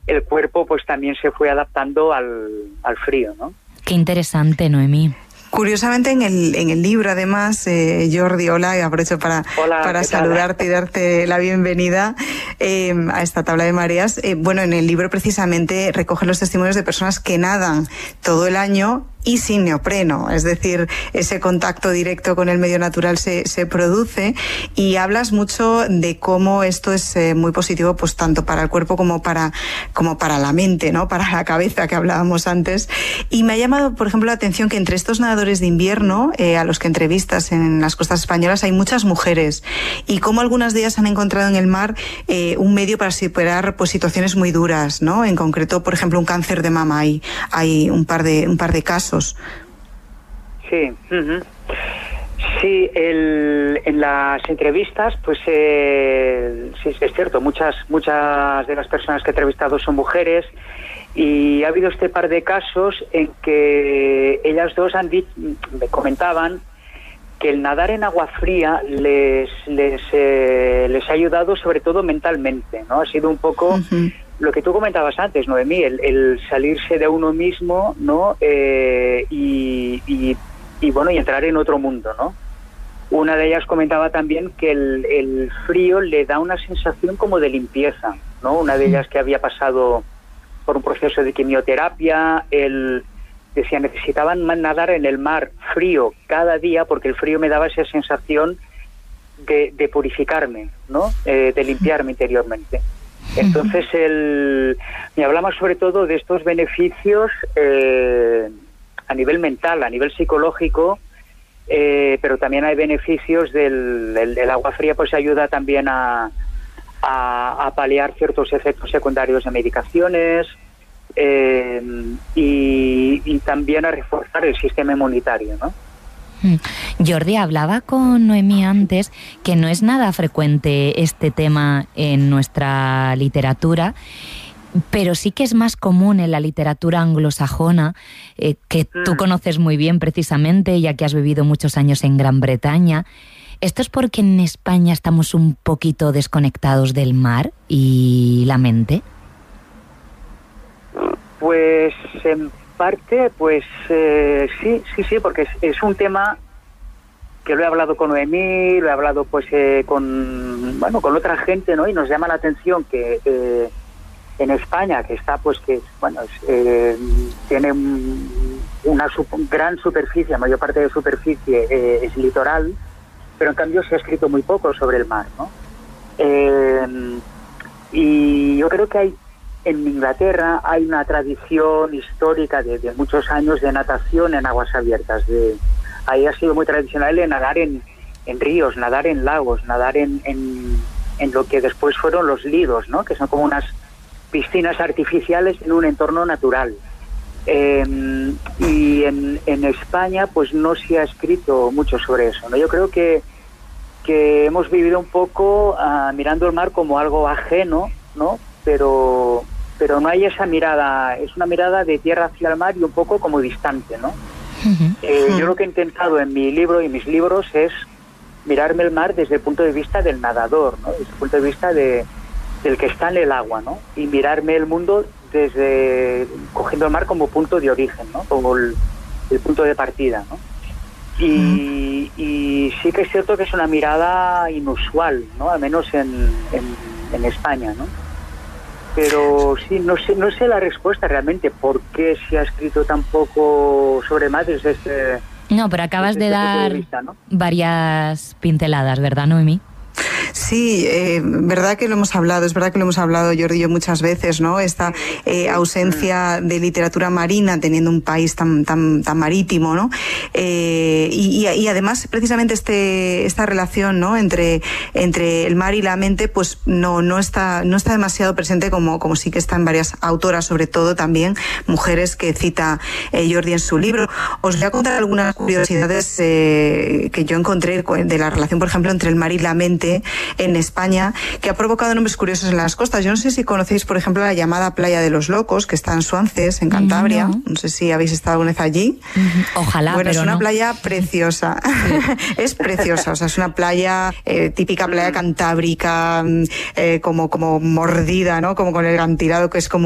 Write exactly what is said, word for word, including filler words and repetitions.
el cuerpo pues también se fue adaptando al, al frío, ¿no? Qué interesante, Noemí. Curiosamente, en el, en el libro, además, eh, Jordi, hola, y aprovecho para, hola, para saludarte y darte la bienvenida eh, a esta tabla de mareas. Eh, bueno, en el libro precisamente recogen los testimonios de personas que nadan todo el año y sin neopreno, es decir, ese contacto directo con el medio natural se, se produce, y hablas mucho de cómo esto es eh, muy positivo, pues tanto para el cuerpo como para, como para la mente, ¿no? Para la cabeza, que hablábamos antes. Y me ha llamado, por ejemplo, la atención que entre estos nadadores de invierno, eh, a los que entrevistas en las costas españolas, hay muchas mujeres, y cómo algunas de ellas han encontrado en el mar eh, un medio para superar pues situaciones muy duras, ¿no? En concreto, por ejemplo, un cáncer de mama, hay, hay un par de, un par de casos. Sí, uh-huh. sí, el, en las entrevistas, pues eh, sí, es cierto, muchas, muchas de las personas que he entrevistado son mujeres, y ha habido este par de casos en que ellas dos han dicho, me comentaban que el nadar en agua fría les les eh, les ha ayudado sobre todo mentalmente, ¿no? Ha sido un poco uh-huh. lo que tú comentabas antes, Noemí, el, el salirse de uno mismo, ¿no? Eh, y, y, y bueno, y entrar en otro mundo, ¿no? Una de ellas comentaba también que el, el frío le da una sensación como de limpieza, ¿no? Una de ellas que había pasado por un proceso de quimioterapia, el, decía, necesitaban nadar en el mar frío cada día porque el frío me daba esa sensación de, de purificarme, ¿no? Eh, de limpiarme interiormente. Entonces, el, me hablaba sobre todo de estos beneficios eh, a nivel mental, a nivel psicológico, eh, pero también hay beneficios del el, el agua fría, pues ayuda también a, a, a paliar ciertos efectos secundarios de medicaciones eh, y, y también a reforzar el sistema inmunitario, ¿no? Jordi, hablaba con Noemí antes que no es nada frecuente este tema en nuestra literatura, pero sí que es más común en la literatura anglosajona, eh, que tú conoces muy bien precisamente, ya que has vivido muchos años en Gran Bretaña. ¿Esto es porque en España estamos un poquito desconectados del mar y la mente? Pues en parte, pues eh, sí, sí, sí, porque es, es un tema que lo he hablado con Noemí, lo he hablado pues eh, con, bueno, con otra gente, ¿no? Y nos llama la atención que eh, en España, que está pues que, bueno, es, eh, tiene un, una sup- gran superficie, la mayor parte de superficie eh, es litoral, pero en cambio se ha escrito muy poco sobre el mar, ¿no? Eh, y yo creo que hay en Inglaterra hay una tradición histórica de, de muchos años de natación en aguas abiertas. De, ahí ha sido muy tradicional de nadar en, en ríos, nadar en lagos, nadar en, en, en lo que después fueron los lidos, ¿no? Que son como unas piscinas artificiales en un entorno natural. Eh, y en, en España pues no se ha escrito mucho sobre eso, ¿no? Yo creo que, que hemos vivido un poco uh, mirando el mar como algo ajeno, ¿no? Pero... pero no hay esa mirada, es una mirada de tierra hacia el mar y un poco como distante, ¿no? Uh-huh. Eh, yo lo que he intentado en mi libro y mis libros es mirarme el mar desde el punto de vista del nadador, ¿no? Desde el punto de vista de, del que está en el agua, ¿no? Y mirarme el mundo desde, cogiendo el mar como punto de origen, ¿no? Como el, el punto de partida, ¿no? Y, uh-huh. y sí que es cierto que es una mirada inusual, ¿no? Al menos en, en, en España, ¿no? Pero sí, no sé, no sé la respuesta realmente, por qué se ha escrito tan poco sobre mar desde este... No, pero acabas desde de este dar de vista, ¿no? varias pinceladas, ¿verdad, Noemí? Sí, eh, verdad que lo hemos hablado, es verdad que lo hemos hablado Jordi y yo muchas veces, ¿no? Esta eh, ausencia de literatura marina teniendo un país tan tan tan marítimo, ¿no? Eh, y, y además precisamente este esta relación, ¿no? Entre entre el mar y la mente, pues no no está no está demasiado presente como como sí que están varias autoras, sobre todo también mujeres que cita eh, Jordi en su libro. Os voy a contar algunas curiosidades eh, que yo encontré de la relación, por ejemplo, entre el mar y la mente en España, que ha provocado nombres curiosos en las costas. Yo no sé si conocéis, por ejemplo, la llamada Playa de los Locos, que está en Suances, en Cantabria. No, no sé si habéis estado alguna vez allí. Ojalá, bueno, pero es una no. playa preciosa. Sí. Es preciosa, o sea, es una playa, eh, típica playa cantábrica, eh, como, como mordida, ¿no? Como con el acantilado, que es como